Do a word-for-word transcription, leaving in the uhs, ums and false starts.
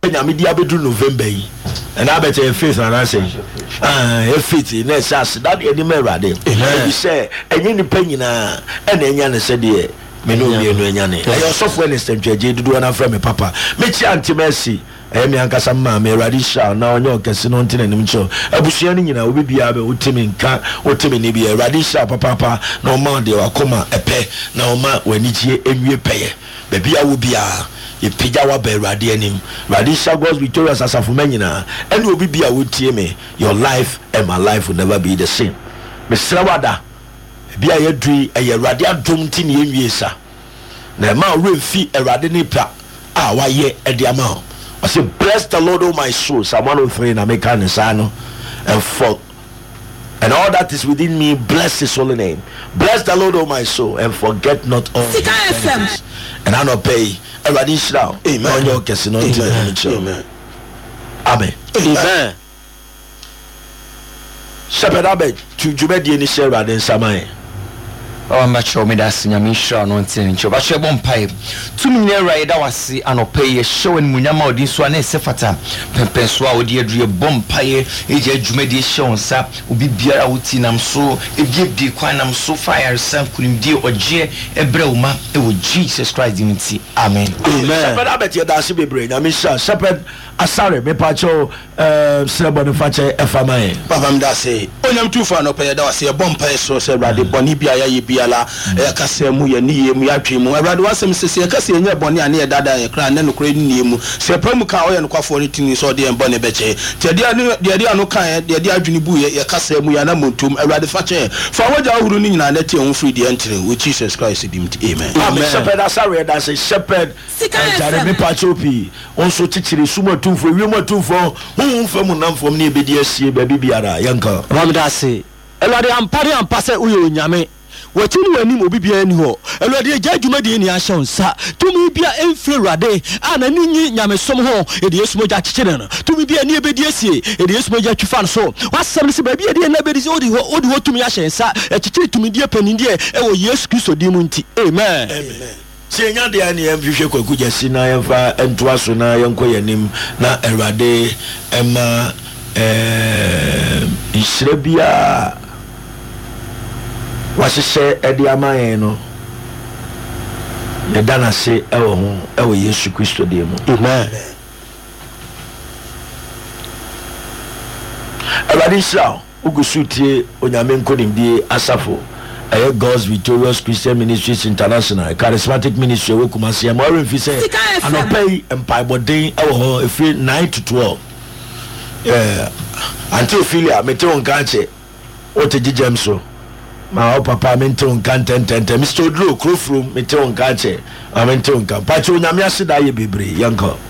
nyame di abedu November yi and I bet a faith and I say ah e faith na say that e di me Awurade e say enye ni panyina e na enya ne se de me no mi enu enya ne e yo sofo ne stentwaje dudu na fra me papa me chi anti mercy e mi ankasa ma me Awurade sha na onye okese no ntena nim cho abusua ni nyina obi bia be otimi nka otimi ni bia Awurade sha papa papa na o ma de wakoma epe na o ma wanigie enwie peye be bia wo bia ye pija wa be Awurade anim Awurade sha God's victorious asafo manyina and obi bia wo tie me your life and my life will never be the same me srawada bia ye dui e Awurade adom ti ne enwie sa na ma remfi Awurade ne pa a wa ye e de ama I say bless the Lord oh my soul Psalm one oh three na make an sano and for and all that is within me bless his holy name bless the Lord oh my soul and forget not all his benefits and I not pay Everybody shout amen on your case no amen amen amen shepherd abe to jumedi ni share and samai oh macho me das nyame hira no ntene ncho ba che bom pai tumi ne rai da wase anopai ye hyewen munyama odi so na esefata pempenso a odi adue bom pai eje adwumadi hyew nsa obi biara wuti nam so ebiebie kwan nam so fire sam kunimdie oje ebrewuma e wo Jesus Christ dimti amen amen shepherd abet ye das bebre nyame hira shepherd asare me pacho eh sebonu fache efamae papa mdase onyam tufa no pai da wase bom pai so se Awurade boni bia ya ye ala e kase mu ye ni ye mu atwe mu Awurade wasem sese kase enye bone ane dada ye kra ne no kra ni mu se pramu ka o ye no kwafo ni tini so de bone beche te de ane de de anu kan de de adwini bu ye kase mu ya na montum Awurade fa che fa wagya ahuru ni nyina na te hu free de entire with Jesus Christ dimti amen amen shepherd asare da say shepherd jare me pachopi onso chichiri sumo tumfo wiemo tumfo hu famu namfom ne ebedi asie ba bibiara yanka ramdase Awurade ampare ampase uyo nyame watini wani obi bia ni ho Awurade agya dwumadi ni ahye nsa tumi bia emfre Awurade ana ninyi nyamesom ho ede yesumo gya kyekere no tumi bia ni ebedi asie ede yesumo gya twifa no so wasem se ba bia de na bedi odi ho odi ho tumi ahye nsa ekyekere tumi die panindie e wo Yesu Kristo di mu nti amen amen se nya de ani emhwehwe kwaku gyasi na yemfa entoa so na yenko yanim na Awurade ema eh isre bia wasese edi amaye no ne dana se ewo ho ewo Yesu Kristo de mu amen Awurade sha ugusutie onyame nkonimdie asafo aye God's Victorious Christian Ministries International charismatic ministry we kumasi am orin fi say anopai empire bodin ewo ho efi nine to twelve eh until filia meteon kanche o te gijem so ma o papa menton kan ten ten ten Mister Odro Krofrum menton kanche a menton kan pacho nyame aseda ye bebre yanko